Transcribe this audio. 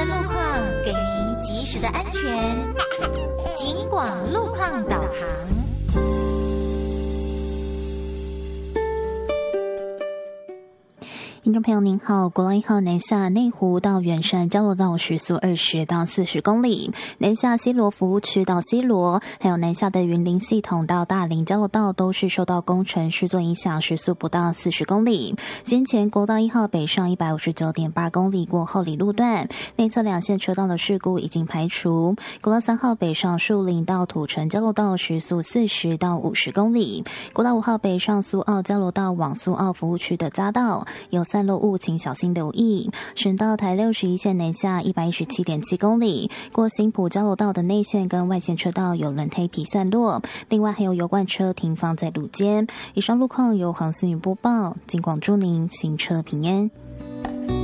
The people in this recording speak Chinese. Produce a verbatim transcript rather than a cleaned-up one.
路况，给您及时的安全。警广路况导航。听众朋友您好，国道一号南下内湖到圆山交流道时速二十到四十公里，南下西螺服务区到西螺，还有南下的云林系统到大林交流道都是受到工程施作影响，时速不到四十公里。先前国道一号北上 一百五十九点八公里过后里路段内侧两线车道的事故已经排除。国道三号北上树林到土城交流道时速四十到五十公里。国道五号北上苏澳交流道往苏澳服务区的匝道有散落物，请小心留意。省道台六十一线南下 一百一十七点七公里，过新埔交流道的内线跟外线车道有轮胎皮散落，另外还有油罐车停放在路肩。以上路况由黄思云播报，警广祝您行车平安。